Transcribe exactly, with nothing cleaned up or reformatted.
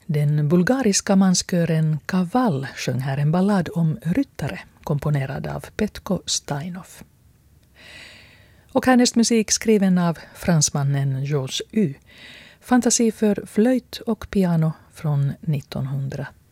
Den bulgariska manskören Kaval sjöng här en ballad om ryttare komponerad av Petko Steinov. Och härnäst musik skriven av fransmannen Georges U. Fantasi för flöjt och piano från nittonhundratre.